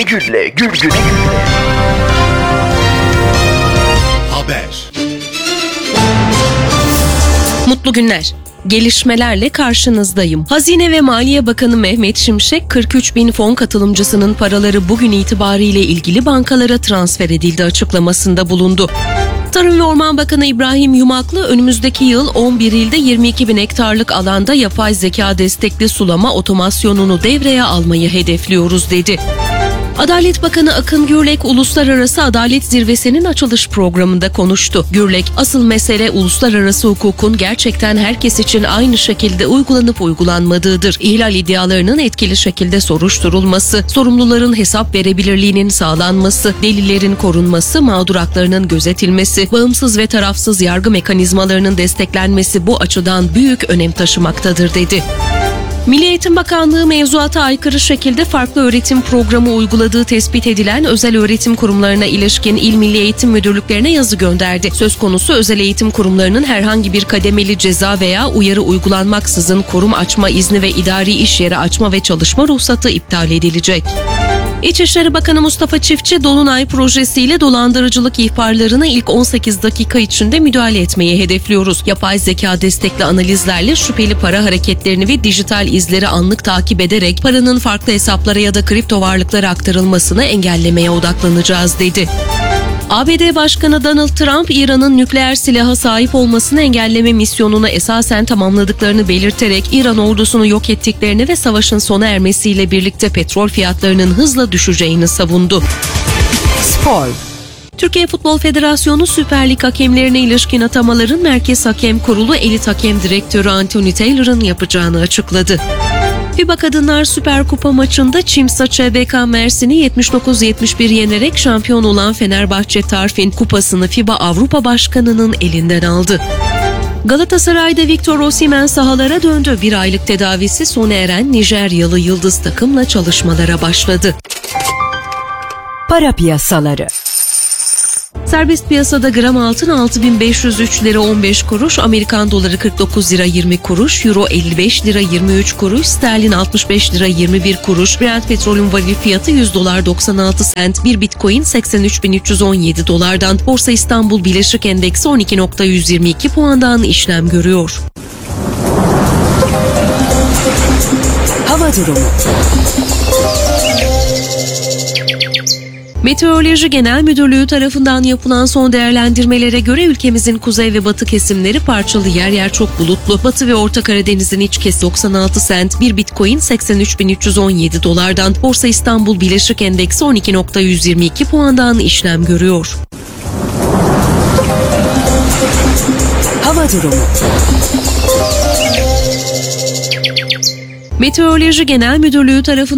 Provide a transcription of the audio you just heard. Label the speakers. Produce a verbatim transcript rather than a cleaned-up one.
Speaker 1: güne gülle, gül güne gülle.
Speaker 2: Haber.
Speaker 3: Mutlu günler. Gelişmelerle karşınızdayım. Hazine ve Maliye Bakanı Mehmet Şimşek, kırk üç bin fon katılımcısının paraları bugün itibariyle ilgili bankalara transfer edildi açıklamasında bulundu. Tarım ve Orman Bakanı İbrahim Yumaklı, önümüzdeki yıl on bir ilde yirmi iki bin hektarlık alanda yapay zeka destekli sulama otomasyonunu devreye almayı hedefliyoruz dedi. Adalet Bakanı Akın Gürlek, Uluslararası Adalet Zirvesi'nin açılış programında konuştu. Gürlek, asıl mesele uluslararası hukukun gerçekten herkes için aynı şekilde uygulanıp uygulanmadığıdır. İhlal iddialarının etkili şekilde soruşturulması, sorumluların hesap verebilirliğinin sağlanması, delillerin korunması, mağdur haklarının gözetilmesi, bağımsız ve tarafsız yargı mekanizmalarının desteklenmesi bu açıdan büyük önem taşımaktadır dedi. Milli Eğitim Bakanlığı mevzuata aykırı şekilde farklı öğretim programı uyguladığı tespit edilen özel öğretim kurumlarına ilişkin İl Milli Eğitim Müdürlüklerine yazı gönderdi. Söz konusu özel eğitim kurumlarının herhangi bir kademeli ceza veya uyarı uygulanmaksızın kurum açma izni ve idari iş yeri açma ve çalışma ruhsatı iptal edilecek. İçişleri Bakanı Mustafa Çiftçi, Dolunay projesiyle dolandırıcılık ihbarlarına ilk on sekiz dakika içinde müdahale etmeyi hedefliyoruz. Yapay zeka destekli analizlerle şüpheli para hareketlerini ve dijital izleri anlık takip ederek paranın farklı hesaplara ya da kripto varlıklara aktarılmasını engellemeye odaklanacağız dedi. A B D Başkanı Donald Trump, İran'ın nükleer silaha sahip olmasını engelleme misyonunu esasen tamamladıklarını belirterek İran ordusunu yok ettiklerini ve savaşın sona ermesiyle birlikte petrol fiyatlarının hızla düşeceğini savundu.
Speaker 4: Spor.
Speaker 3: Türkiye Futbol Federasyonu Süper Lig hakemlerine ilişkin atamaların Merkez Hakem Kurulu Elit Hakem Direktörü Anthony Taylor'ın yapacağını açıkladı. FIBA Kadınlar Süper Kupa maçında Çimsa C B K Mersin'i yetmiş dokuz yetmiş bir yenerek şampiyon olan Fenerbahçe Tarfin kupasını FIBA Avrupa Başkanı'nın elinden aldı. Galatasaray'da Victor Osimhen sahalara döndü. Bir aylık tedavisi sona eren Nijeryalı yıldız takımla çalışmalara başladı.
Speaker 4: Para piyasaları.
Speaker 3: Serbest piyasada gram altın altı bin beş yüz üç lira on beş kuruş, Amerikan doları kırk dokuz lira yirmi kuruş, euro elli beş lira yirmi üç kuruş, sterlin altmış beş lira yirmi bir kuruş, Brent petrolün varil fiyatı yüz dolar doksan altı sent, bir bitcoin seksen üç bin üç yüz on yedi dolardan, Borsa İstanbul Birleşik Endeksi on iki bin yüz yirmi iki puandan işlem görüyor.
Speaker 4: Hava durumu.
Speaker 3: Meteoroloji Genel Müdürlüğü tarafından yapılan son değerlendirmelere göre ülkemizin kuzey ve batı kesimleri parçalı, yer yer çok bulutlu. Batı ve Orta Karadeniz'in iç kesimi doksan altı sent, bir bitcoin seksen üç bin üç yüz on yedi dolardan, Borsa İstanbul Birleşik Endeksi on iki bin yüz yirmi iki puandan işlem görüyor.
Speaker 4: Hava durumu.
Speaker 3: Meteoroloji Genel Müdürlüğü tarafından